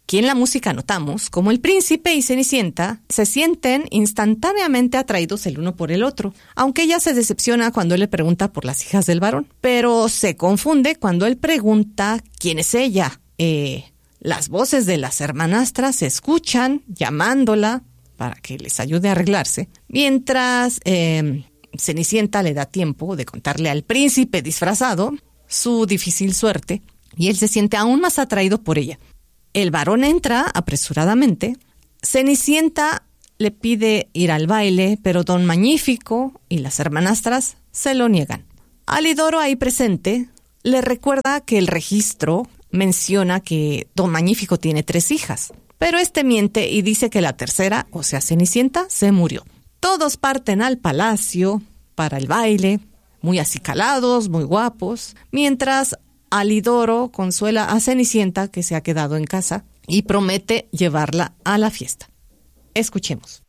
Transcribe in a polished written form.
Aquí en la música notamos cómo el príncipe y Cenicienta se sienten instantáneamente atraídos el uno por el otro, aunque ella se decepciona cuando él le pregunta por las hijas del varón, pero se confunde cuando él pregunta quién es ella. Las voces de las hermanastras se escuchan llamándola para que les ayude a arreglarse, mientras Cenicienta le da tiempo de contarle al príncipe disfrazado su difícil suerte y él se siente aún más atraído por ella. El varón entra apresuradamente. Cenicienta le pide ir al baile, pero Don Magnífico y las hermanastras se lo niegan. Alidoro, ahí presente, le recuerda que el registro menciona que Don Magnífico tiene 3 hijas, pero este miente y dice que la tercera, o sea Cenicienta, se murió. Todos parten al palacio para el baile, muy acicalados, muy guapos, mientras Alidoro consuela a Cenicienta, que se ha quedado en casa, y promete llevarla a la fiesta. Escuchemos.